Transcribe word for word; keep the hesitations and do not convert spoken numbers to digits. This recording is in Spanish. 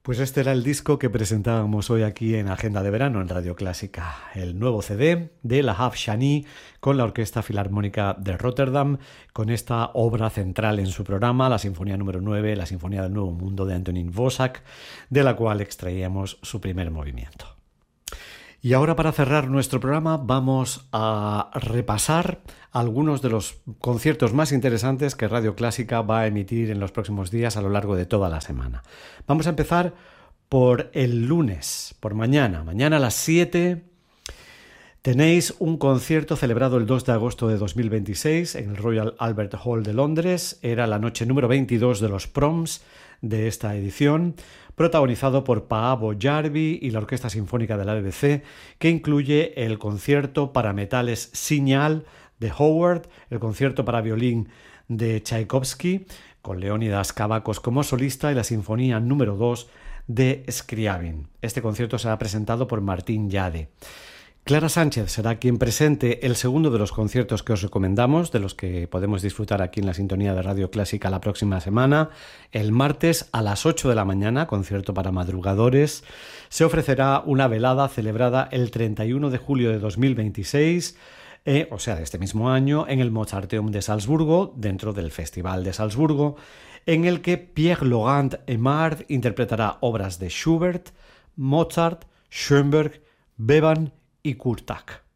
Pues este era el disco que presentábamos hoy aquí en Agenda de Verano en Radio Clásica, el nuevo C D de La Hav Shani con la Orquesta Filarmónica de Rotterdam, con esta obra central en su programa, la Sinfonía número nueve, la Sinfonía del Nuevo Mundo de Antonín Dvořák, de la cual extraíamos su primer movimiento. Y ahora, para cerrar nuestro programa, vamos a repasar algunos de los conciertos más interesantes que Radio Clásica va a emitir en los próximos días a lo largo de toda la semana. Vamos a empezar por el lunes, por mañana. Mañana a las siete tenéis un concierto celebrado el dos de agosto de dos mil veintiséis en el Royal Albert Hall de Londres. Era la noche número veintidós de los Proms de esta edición, protagonizado por Paavo Järvi y la Orquesta Sinfónica de la B B C, que incluye el concierto para metales Signal de Howard, el concierto para violín de Tchaikovsky, con Leonidas Kavakos como solista, y la Sinfonía número dos de Scriabin. Este concierto será presentado por Martín Yade. Clara Sánchez será quien presente el segundo de los conciertos que os recomendamos, de los que podemos disfrutar aquí en la sintonía de Radio Clásica la próxima semana. El martes a las ocho de la mañana, concierto para madrugadores, se ofrecerá una velada celebrada el treinta y uno de julio de dos mil veintiséis, eh, o sea, de este mismo año, en el Mozarteum de Salzburgo, dentro del Festival de Salzburgo, en el que Pierre-Laurent Aimard interpretará obras de Schubert, Mozart, Schoenberg, Beban y Kurtak.